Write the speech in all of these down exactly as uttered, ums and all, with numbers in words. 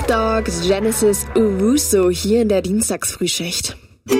Dogs, Genesis Owusu hier in der Dienstagsfrühschicht.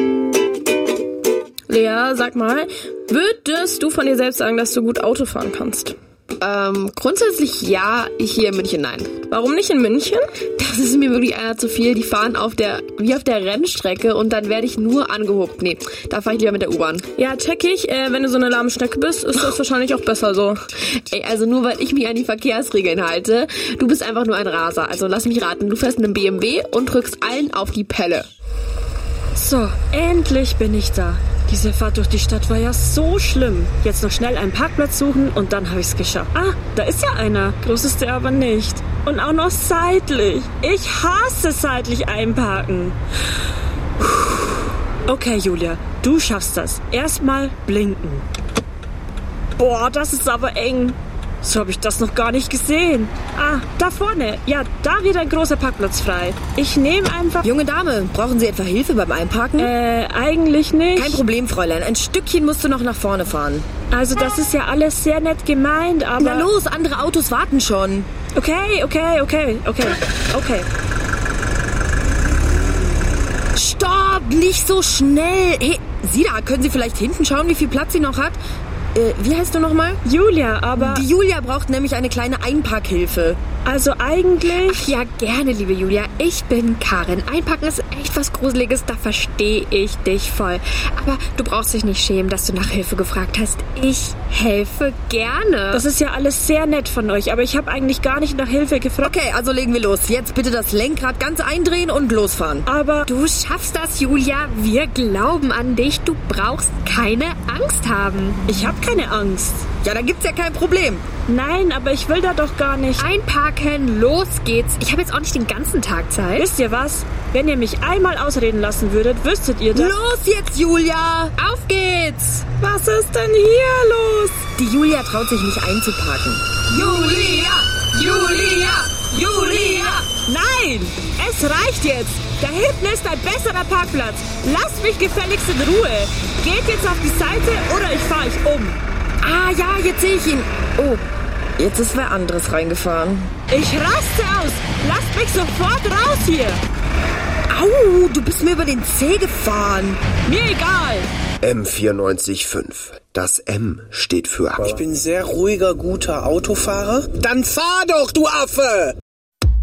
Lea, sag mal, würdest du von dir selbst sagen, dass du gut Auto fahren kannst? Ähm, grundsätzlich ja, hier in München nein. Warum nicht in München? Das ist mir wirklich einer zu viel. Die fahren auf der, wie auf der Rennstrecke und dann werde ich nur angehupt. Nee, da fahre ich lieber mit der U-Bahn. Ja, check ich. Äh, wenn du so eine lahme Schnecke bist, ist das wahrscheinlich auch besser so. Ey, also nur weil ich mich an die Verkehrsregeln halte. Du bist einfach nur ein Raser. Also lass mich raten, du fährst in einem B M W und drückst allen auf die Pelle. So, endlich bin ich da. Diese Fahrt durch die Stadt war ja so schlimm. Jetzt noch schnell einen Parkplatz suchen und dann habe ich es geschafft. Ah, da ist ja einer. Groß ist der aber nicht. Und auch noch seitlich. Ich hasse seitlich einparken. Okay, Julia, du schaffst das. Erstmal blinken. Boah, das ist aber eng. So habe ich das noch gar nicht gesehen. Ah, da vorne. Ja, da wird ein großer Parkplatz frei. Ich nehme einfach... Junge Dame, brauchen Sie etwa Hilfe beim Einparken? Äh, eigentlich nicht. Kein Problem, Fräulein. Ein Stückchen musst du noch nach vorne fahren. Also das ist ja alles sehr nett gemeint, aber... Na los, andere Autos warten schon. Okay, okay, okay, okay, okay. Stopp, nicht so schnell. Hey, Sie da, können Sie vielleicht hinten schauen, wie viel Platz sie noch hat? Äh, wie heißt du nochmal? Julia, aber... Die Julia braucht nämlich eine kleine Einparkhilfe. Also eigentlich... Ach ja, gerne, liebe Julia. Ich bin Karin. Einpacken ist echt was Gruseliges, da verstehe ich dich voll. Aber du brauchst dich nicht schämen, dass du nach Hilfe gefragt hast. Ich helfe gerne. Das ist ja alles sehr nett von euch, aber ich habe eigentlich gar nicht nach Hilfe gefragt. Okay, also legen wir los. Jetzt bitte das Lenkrad ganz eindrehen und losfahren. Aber... Du schaffst das, Julia. Wir glauben an dich. Du brauchst keine Angst haben. Ich habe keine Angst. Ja, dann gibt's ja kein Problem. Nein, aber ich will da doch gar nicht. Einparken, los geht's. Ich habe jetzt auch nicht den ganzen Tag Zeit. Wisst ihr was? Wenn ihr mich einmal ausreden lassen würdet, wüsstet ihr das. Los jetzt, Julia! Auf geht's! Was ist denn hier los? Die Julia traut sich nicht einzuparken. Julia! Julia! Julia! Nein! Es reicht jetzt! Da hinten ist ein besserer Parkplatz. Lasst mich gefälligst in Ruhe. Geht jetzt auf die Seite oder ich fahre euch um. Ah ja, jetzt sehe ich ihn. Oh, jetzt ist wer anderes reingefahren. Ich raste aus. Lasst mich sofort raus hier. Au, du bist mir über den Zeh gefahren. Mir egal. M vierundneunzig fünf. Das M steht für... Ich bin sehr ruhiger, guter Autofahrer. Dann fahr doch, du Affe!